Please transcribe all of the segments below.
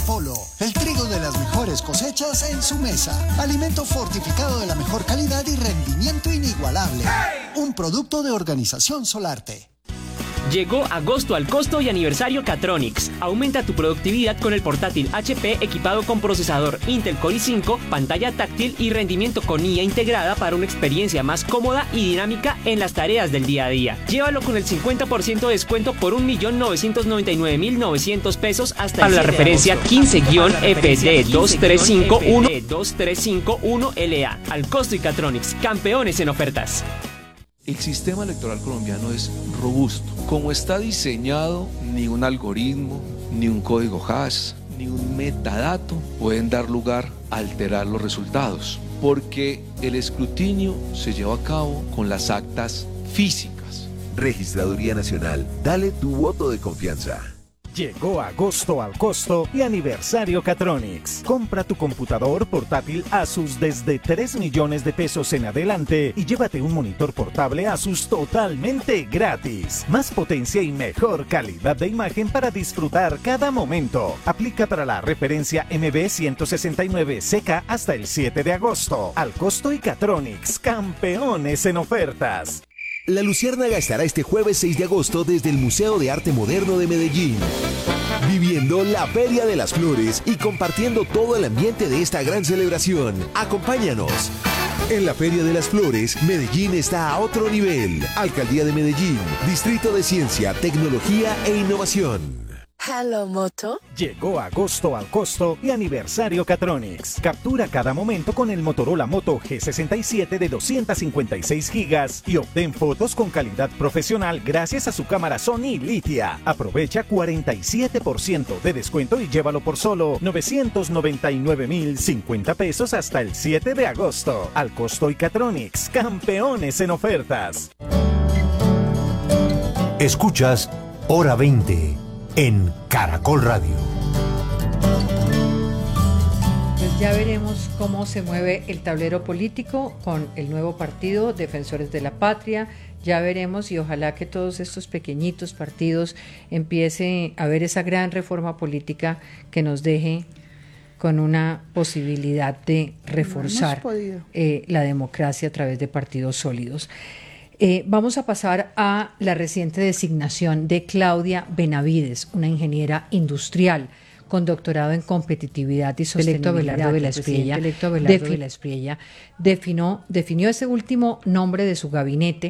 Apolo, el trigo de las mejores cosechas en su mesa. Alimento fortificado de la mejor calidad y rendimiento inigualable. Un producto de Organización Solarte. Llegó agosto al costo y aniversario Catronics. Aumenta tu productividad con el portátil HP equipado con procesador Intel Core i5, pantalla táctil y rendimiento con IA integrada para una experiencia más cómoda y dinámica en las tareas del día a día. Llévalo con el 50% de descuento por 1.999.900 pesos hasta el 7 de agosto. A la referencia 15-FD2351LA. Al costo y Catronics, campeones en ofertas. El sistema electoral colombiano es robusto. Como está diseñado, ni un algoritmo, ni un código hash, ni un metadato pueden dar lugar a alterar los resultados, porque el escrutinio se lleva a cabo con las actas físicas. Registraduría Nacional, dale tu voto de confianza. Llegó agosto al costo y aniversario Catronics. Compra tu computador portátil Asus desde 3 millones de pesos en adelante y llévate un monitor portable Asus totalmente gratis. Más potencia y mejor calidad de imagen para disfrutar cada momento. Aplica para la referencia MB169CK hasta el 7 de agosto. Al costo y Catronics, campeones en ofertas. La Luciérnaga estará este jueves 6 de agosto desde el Museo de Arte Moderno de Medellín, viviendo la Feria de las Flores y compartiendo todo el ambiente de esta gran celebración. Acompáñanos. En la Feria de las Flores, Medellín está a otro nivel. Alcaldía de Medellín, Distrito de Ciencia, Tecnología e Innovación. Hello, Moto. Llegó agosto al costo y aniversario Catronics. Captura cada momento con el Motorola Moto G67 de 256 gigas y obtén fotos con calidad profesional gracias a su cámara Sony Litia. Aprovecha 47% de descuento y llévalo por solo 999.050 pesos hasta el 7 de agosto. Al costo y Catronics, campeones en ofertas. Escuchas Hora 20 en Caracol Radio. Pues ya veremos cómo se mueve el tablero político con el nuevo partido Defensores de la Patria. Ya veremos y ojalá que todos estos pequeñitos partidos empiece a ver esa gran reforma política que nos deje con una posibilidad de reforzar la democracia a través de partidos sólidos. Vamos a pasar a la reciente designación de Claudia Benavides, una ingeniera industrial con doctorado en competitividad y sostenibilidad. Abelardo de la Espriella definió ese último nombre de su gabinete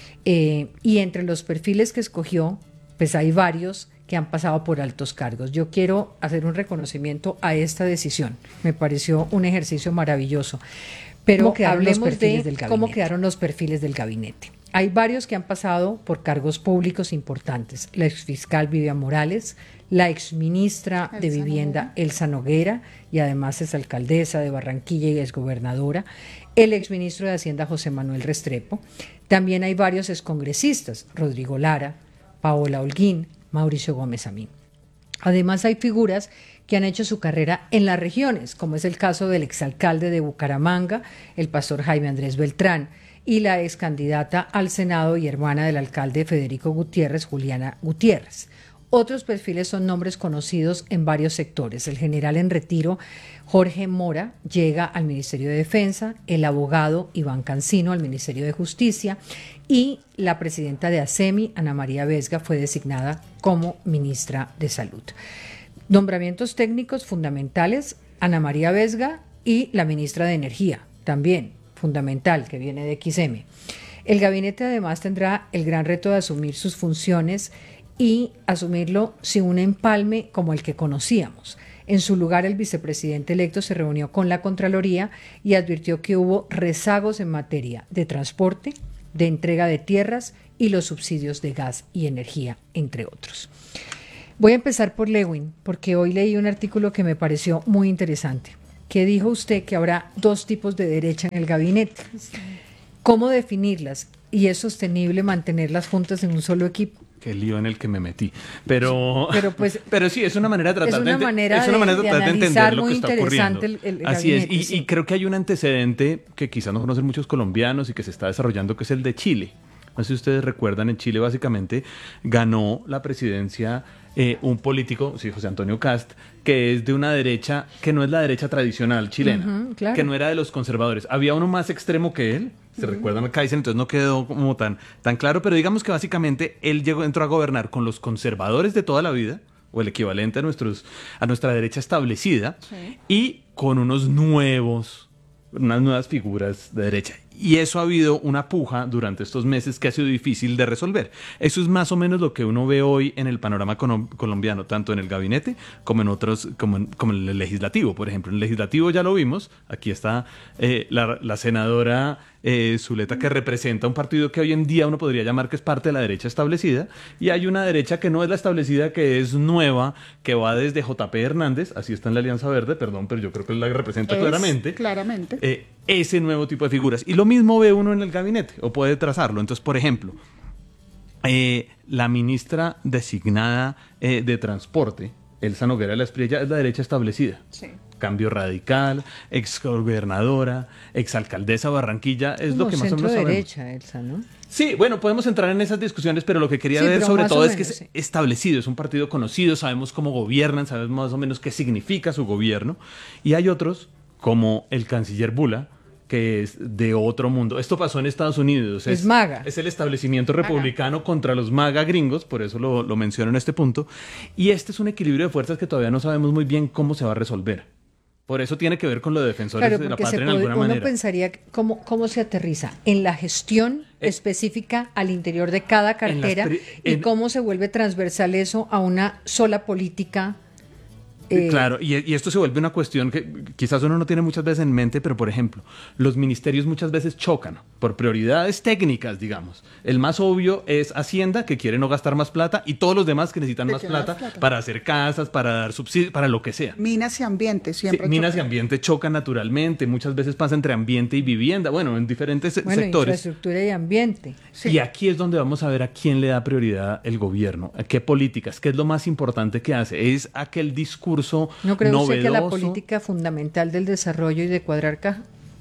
y entre los perfiles que escogió, pues hay varios que han pasado por altos cargos. Yo quiero hacer un reconocimiento a esta decisión. Me pareció un ejercicio maravilloso. Pero hablemos de cómo quedaron los perfiles del gabinete. Hay varios que han pasado por cargos públicos importantes. La exfiscal Vivian Morales, la exministra de Vivienda Elsa Noguera, y además es alcaldesa de Barranquilla y exgobernadora, el exministro de Hacienda José Manuel Restrepo. También hay varios excongresistas, Rodrigo Lara, Paola Holguín, Mauricio Gómez Amín. Además hay figuras que han hecho su carrera en las regiones, como es el caso del exalcalde de Bucaramanga, el pastor Jaime Andrés Beltrán, y la excandidata al Senado y hermana del alcalde Federico Gutiérrez, Juliana Gutiérrez. Otros perfiles son nombres conocidos en varios sectores. El general en retiro, Jorge Mora, llega al Ministerio de Defensa, el abogado Iván Cancino al Ministerio de Justicia y la presidenta de ASEMI, Ana María Vesga, fue designada como ministra de Salud. Nombramientos técnicos fundamentales, Ana María Vesga y la ministra de Energía, también fundamental, que viene de XM. El gabinete además tendrá el gran reto de asumir sus funciones y asumirlo sin un empalme como el que conocíamos. En su lugar, el vicepresidente electo se reunió con la Contraloría y advirtió que hubo rezagos en materia de transporte, de entrega de tierras y los subsidios de gas y energía, entre otros. Voy a empezar por Lewin, porque hoy leí un artículo que me pareció muy interesante. ¿Qué dijo usted? Que habrá dos tipos de derecha en el gabinete. ¿Cómo definirlas? ¿Y es sostenible mantenerlas juntas en un solo equipo? Qué lío en el que me metí. Pero sí, es una manera de tratar de entender lo que está ocurriendo. El Así es, gabinete, sí. y creo que hay un antecedente que quizás no conocen muchos colombianos y que se está desarrollando, que es el de Chile. No sé si ustedes recuerdan, en Chile básicamente ganó la presidencia un político, sí, José Antonio Kast, que es de una derecha que no es la derecha tradicional chilena, claro, que no era de los conservadores. Había uno más extremo que él, se recuerdan a Kaiser, entonces no quedó como tan claro, pero digamos que básicamente él entró a gobernar con los conservadores de toda la vida, o el equivalente a nuestra derecha establecida, sí, y con unas nuevas figuras de derecha. Y eso ha habido una puja durante estos meses que ha sido difícil de resolver. Eso es más o menos lo que uno ve hoy en el panorama colombiano, tanto en el gabinete como en otros, como en el legislativo. Por ejemplo, en el legislativo ya lo vimos. Aquí está la senadora Zuleta, que representa un partido que hoy en día uno podría llamar que es parte de la derecha establecida. Y hay una derecha que no es la establecida, que es nueva, que va desde JP Hernández, así está en la Alianza Verde, perdón, pero yo creo que la representa claramente. Ese nuevo tipo de figuras. Y lo mismo ve uno en el gabinete, o puede trazarlo. Entonces, por ejemplo, la ministra designada de Transporte, Elsa Noguera de la Espriella, es la derecha establecida. Sí. Cambio Radical, exgobernadora, exalcaldesa de Barranquilla, es lo que más o menos sabemos. Derecha, Elsa, ¿no? Sí, bueno, podemos entrar en esas discusiones, pero lo que quería ver sobre todo es que es establecido, es un partido conocido, sabemos cómo gobiernan, sabemos más o menos qué significa su gobierno, y hay otros, como el canciller Bula, que es de otro mundo. Esto pasó en Estados Unidos. Es MAGA. Es el establecimiento republicano contra los MAGA gringos, por eso lo menciono en este punto. Y este es un equilibrio de fuerzas que todavía no sabemos muy bien cómo se va a resolver. Por eso tiene que ver con lo de defensores de la patria en alguna manera. Uno pensaría cómo se aterriza en la gestión específica al interior de cada cartera y cómo se vuelve transversal eso a una sola política. Claro, y esto se vuelve una cuestión que quizás uno no tiene muchas veces en mente, pero por ejemplo, los ministerios muchas veces chocan por prioridades técnicas, digamos. El más obvio es Hacienda, que quiere no gastar más plata, y todos los demás que necesitan más plata para hacer casas, para dar subsidios, para lo que sea. Minas y ambiente siempre. Sí, minas y ambiente chocan naturalmente, muchas veces pasa entre ambiente y vivienda, bueno, en diferentes sectores. Infraestructura y ambiente. Sí. Y aquí es donde vamos a ver a quién le da prioridad el gobierno, a qué políticas, qué es lo más importante que hace. Es aquel discurso ¿No cree novedoso. Usted que la política fundamental del desarrollo y de cuadrar caja?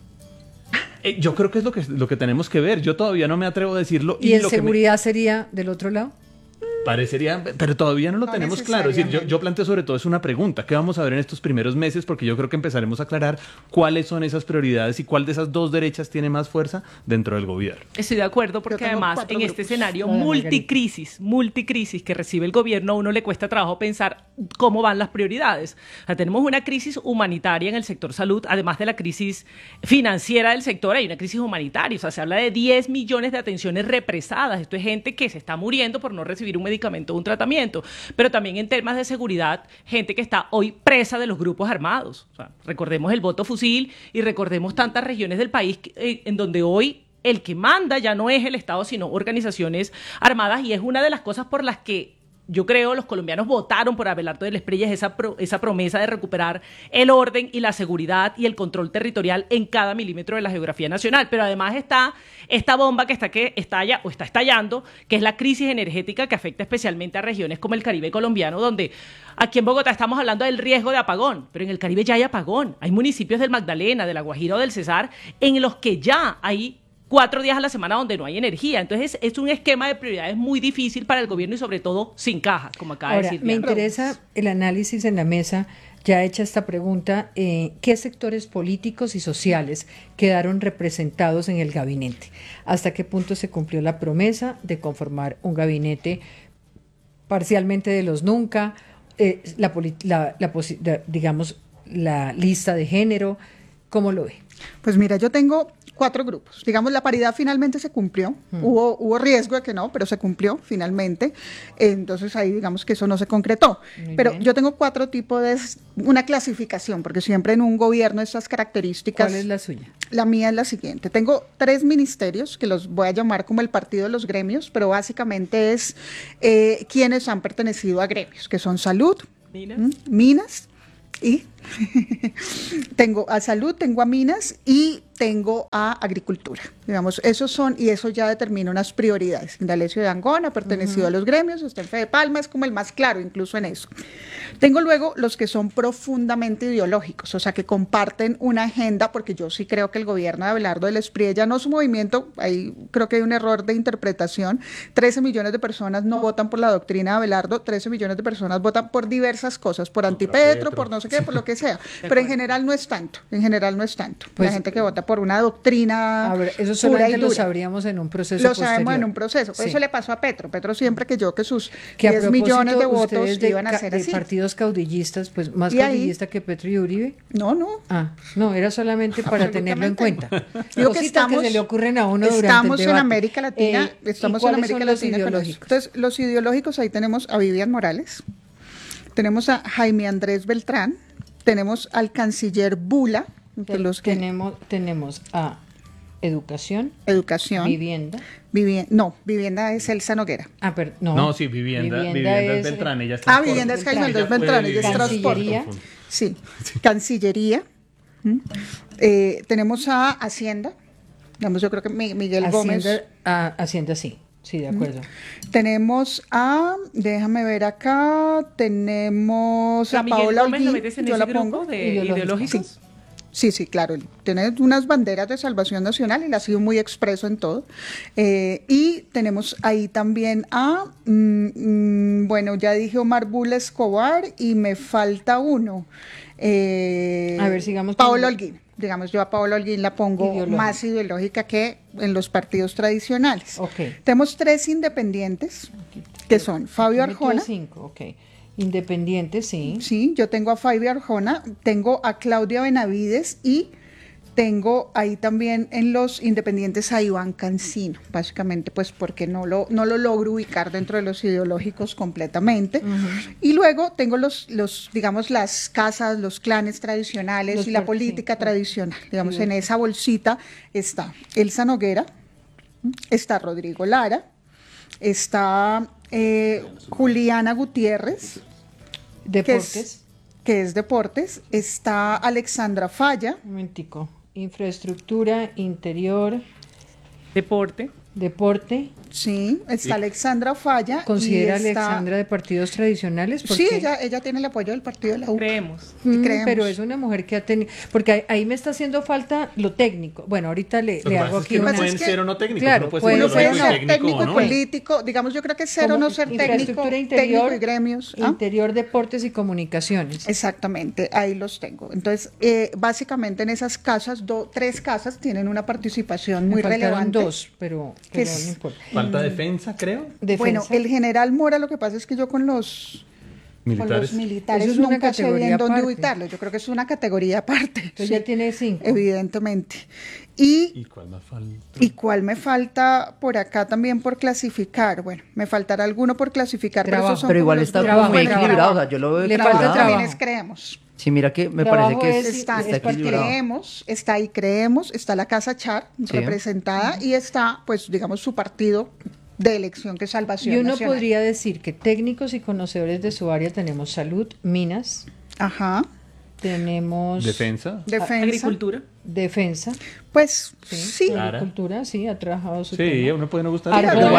Yo creo que es lo que tenemos que ver. Yo todavía no me atrevo a decirlo. ¿Y en seguridad sería del otro lado? Parecería, pero todavía no lo tenemos claro. Es decir, yo planteo sobre todo es una pregunta. ¿Qué vamos a ver en estos primeros meses? Porque yo creo que empezaremos a aclarar cuáles son esas prioridades y cuál de esas dos derechas tiene más fuerza dentro del gobierno. Estoy de acuerdo porque además en este escenario multicrisis que recibe el gobierno, a uno le cuesta trabajo pensar cómo van las prioridades. O sea, tenemos una crisis humanitaria en el sector salud, además de la crisis financiera del sector, hay una crisis humanitaria. O sea, se habla de 10 millones de atenciones represadas. Esto es gente que se está muriendo por no recibir un medicamento o un tratamiento, pero también en temas de seguridad, gente que está hoy presa de los grupos armados. O sea, recordemos el voto fusil y recordemos tantas regiones del país en donde hoy el que manda ya no es el Estado, sino organizaciones armadas, y es una de las cosas por las que yo creo los colombianos votaron por Abelardo de la Espriella, esa promesa de recuperar el orden y la seguridad y el control territorial en cada milímetro de la geografía nacional. Pero además está esta bomba que está estallando, que es la crisis energética que afecta especialmente a regiones como el Caribe colombiano, donde aquí en Bogotá estamos hablando del riesgo de apagón, pero en el Caribe ya hay apagón. Hay municipios del Magdalena, de La Guajira o del Cesar en los que ya hay 4 días a la semana donde no hay energía. Entonces es un esquema de prioridades muy difícil para el gobierno y sobre todo sin caja, como acaba de decir. Me interesa el análisis en la mesa, ya hecha esta pregunta, ¿qué sectores políticos y sociales quedaron representados en el gabinete? ¿Hasta qué punto se cumplió la promesa de conformar un gabinete parcialmente de los nunca? Digamos, la lista de género, ¿cómo lo ve? Pues mira, yo tengo 4 grupos. Digamos, la paridad finalmente se cumplió. Hubo riesgo de que no, pero se cumplió finalmente. Entonces ahí digamos que eso no se concretó. Pero yo tengo 4 tipos de una clasificación, porque siempre en un gobierno estas características. ¿Cuál es la suya? La mía es la siguiente. Tengo 3 ministerios que los voy a llamar como el partido de los gremios, pero básicamente es quienes han pertenecido a gremios, que son salud, minas y Tengo a salud, tengo a minas y tengo a agricultura. Digamos, esos son, y eso ya determina unas prioridades. Indalecio de Angón ha pertenecido a los gremios, está en Fede Palma, es como el más claro incluso en eso. Tengo luego los que son profundamente ideológicos, o sea, que comparten una agenda, porque yo sí creo que el gobierno de Abelardo del Espriella, no su movimiento, ahí creo que hay un error de interpretación, 13 millones de personas no votan por la doctrina de Abelardo, 13 millones de personas votan por diversas cosas, por antipetro, por no sé qué, por lo que sea, pero en general no es tanto, Pues, la gente que vota por una doctrina a ver, eso solamente lo sabríamos en un proceso posterior. Lo sabemos en un proceso, sí. Eso le pasó a Petro siempre creyó que sus 10 millones de votos iban a ser así. Partidos caudillistas, pues más caudillista que Petro y Uribe. No. No, era solamente para tenerlo en cuenta. Digo que estamos, que se le ocurren a uno durante estamos el en América Latina, estamos en América Latina. Entonces, los ideológicos, ahí tenemos a Vivian Morales, tenemos a Jaime Andrés Beltrán, tenemos al canciller Bula, tenemos a educación, vivienda es Elsa Noguera. Sí, vivienda es Beltrán, ella está. Vivienda es Jaime Andrés Beltrán, ella es transporte. Sí, Cancillería. Tenemos a Hacienda, digamos, yo creo que Miguel Gómez. Hacienda, sí, de acuerdo. Tenemos déjame ver acá, tenemos a Paola Holguín, yo la pongo de ideológicos. Sí, claro, tiene unas banderas de salvación nacional y la ha sido muy expreso en todo. Y tenemos ahí también a, ya dije Omar Bula Escobar y me falta uno. A ver, sigamos. Paola Holguín. Digamos, yo a Paola Holguín la pongo más ideológica que en los partidos tradicionales. Okay. Tenemos 3 independientes, que son Fabio Arjona. 5, Independientes, sí. Sí, yo tengo a Fabio Arjona, tengo a Claudia Benavides y tengo ahí también en los independientes a Iván Cancino, básicamente pues porque no lo logro ubicar dentro de los ideológicos completamente. Y luego tengo los digamos, las casas, los clanes tradicionales y la política tradicional. Digamos, en esa bolsita está Elsa Noguera, está Rodrigo Lara, está Juliana Gutiérrez, Deportes, que es Deportes, está Alexandra Falla, un momentico, Infraestructura, Interior, Deporte, sí, está Alexandra Falla. ¿Considera Alexandra de partidos tradicionales? Sí, ella tiene el apoyo del partido de la U. Creemos. Pero es una mujer que ha tenido, porque ahí me está haciendo falta lo técnico. Bueno, ahorita le hago aquí una. Pueden ser o no técnicos, claro, puede ser técnico y político, digamos, yo creo que ser o no ser técnico, técnico y gremios. Interior, Deportes y Comunicaciones. Exactamente, ahí los tengo. Entonces, básicamente en esas casas, 3 casas tienen una participación muy relevante. 2, pero no importa. Falta defensa, creo. Bueno, el general Mora, lo que pasa es que yo con los militares nunca sé bien dónde ubicarlo. Yo creo que es una categoría aparte. Entonces ya tiene 5. Evidentemente. ¿Y cuál me falta? ¿Y cuál me falta por acá también por clasificar? Bueno, me faltará alguno por clasificar, pero igual está muy equilibrado. O sea, yo lo veo equilibrado. También es creemos. Sí, mira que me parece que está equilibrado. Creemos, está la Casa Char representada y está, pues, digamos, su partido de elección, que es Salvación Nacional. Y uno podría decir que técnicos y conocedores de su área tenemos salud, minas. Tenemos defensa, defensa. Pues sí. Agricultura, sí, ha trabajado su tema. Sí, uno puede no gustar.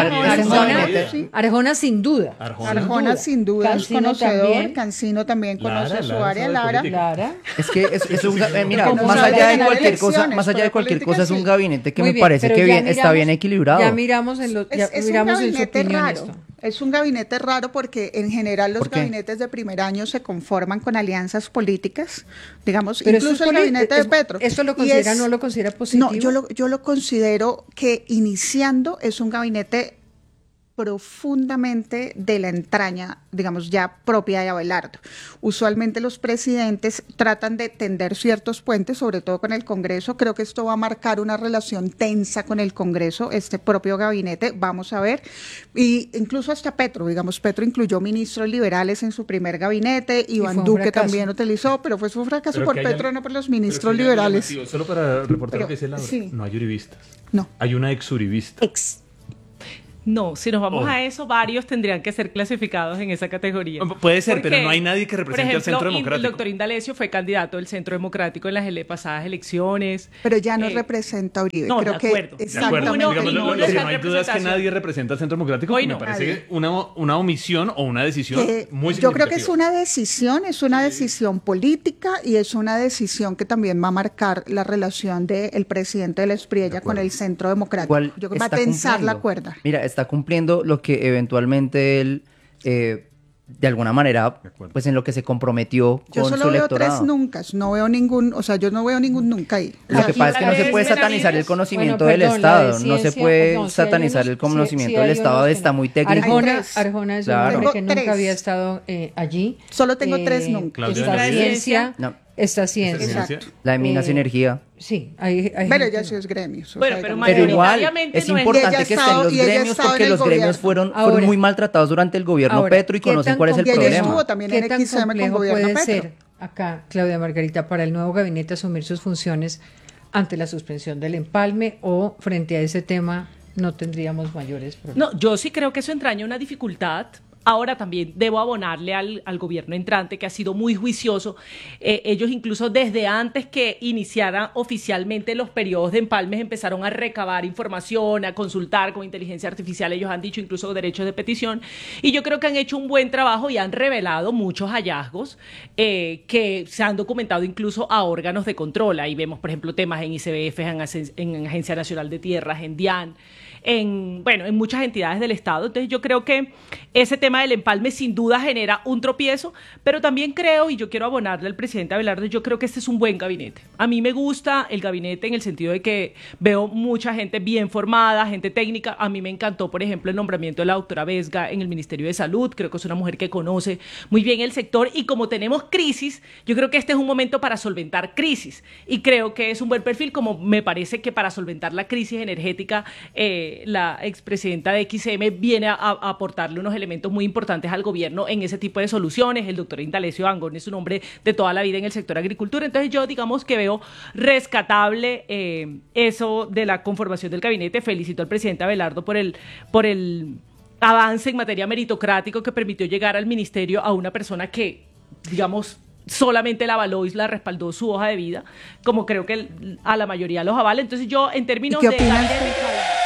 Arjona sin duda. Arjona sin duda es conocedor. Cancino también conoce su área. Lara. Es que es un mira, más allá de cualquier cosa es un gabinete que me parece que está bien equilibrado. Ya miramos en los miramos en su opinión esto. Es un gabinete raro porque en general los gabinetes de primer año se conforman con alianzas políticas, digamos, pero incluso el gabinete de Petro. ¿Esto lo considera no lo considera positivo? No, yo lo considero que iniciando es un gabinete profundamente de la entraña, digamos, ya propia de Abelardo. Usualmente los presidentes tratan de tender ciertos puentes, sobre todo con el Congreso. Creo que esto va a marcar una relación tensa con el Congreso, este propio gabinete, vamos a ver. Y incluso hasta Petro, digamos, Petro incluyó ministros liberales en su primer gabinete, Iván Duque también utilizó, pero fue su fracaso por Petro, no por los ministros liberales. Solo para reportar lo que dice Laura, no hay uribistas. No. Hay una exuribista. No, si nos vamos a eso, varios tendrían que ser clasificados en esa categoría. Puede ser, pero no hay nadie que represente al Centro Democrático. El doctor Indalecio fue candidato del Centro Democrático en las pasadas elecciones. Pero ya no representa a Uribe. No, creo de acuerdo. Que, de acuerdo. No hay dudas que nadie representa al Centro Democrático. Hoy no. Me parece una omisión o una decisión muy significativa. Yo creo que es una decisión política y es una decisión que también va a marcar la relación del presidente de la Espriella con el Centro Democrático. Yo creo que va a tensar la cuerda. Mira, está cumpliendo lo que eventualmente él, de alguna manera, pues en lo que se comprometió con su electorado. Yo solo veo 3 nunca, no veo ningún nunca ahí. Lo que pasa es que no se puede satanizar el conocimiento del Estado, no se puede satanizar el conocimiento del Estado, está muy técnico. Arjona es un hombre que nunca había estado allí. Solo tengo 3 nunca. Esta ciencia. La de Minas y Energía. Sí, pero ya sí es gremio. Pero igual es importante que estén los gremios porque los gremios fueron muy maltratados durante el gobierno Petro y conocen cuál es el problema. ¿Qué tan complejo puede ser acá, Claudia Margarita, para el nuevo gabinete asumir sus funciones ante la suspensión del empalme o frente a ese tema no tendríamos mayores problemas? No, yo sí creo que eso entraña una dificultad. Ahora también debo abonarle al gobierno entrante, que ha sido muy juicioso. Ellos incluso desde antes que iniciaran oficialmente los periodos de empalmes empezaron a recabar información, a consultar con inteligencia artificial. Ellos han dicho incluso derechos de petición. Y yo creo que han hecho un buen trabajo y han revelado muchos hallazgos que se han documentado incluso a órganos de control. Ahí vemos, por ejemplo, temas en ICBF, en Agencia Nacional de Tierras, en DIAN, en muchas entidades del Estado. Entonces yo creo que ese tema del empalme sin duda genera un tropiezo, pero también creo, y yo quiero abonarle al presidente Abelardo, yo creo que este es un buen gabinete. A mí me gusta el gabinete en el sentido de que veo mucha gente bien formada, gente técnica. A mí me encantó, por ejemplo, el nombramiento de la doctora Vesga en el Ministerio de Salud. Creo que es una mujer que conoce muy bien el sector, y como tenemos crisis, yo creo que este es un momento para solventar crisis, y creo que es un buen perfil, como me parece que para solventar la crisis energética la expresidenta de XM viene a aportarle unos elementos muy importantes al gobierno en ese tipo de soluciones. El doctor Indalecio Angón es un hombre de toda la vida en el sector agricultura. Entonces yo digamos que veo rescatable eso de la conformación del gabinete. Felicito al presidente Abelardo por el avance en materia meritocrático que permitió llegar al ministerio a una persona que, digamos, solamente la avaló y la respaldó su hoja de vida, como creo que a la mayoría los avala. Entonces yo, en términos de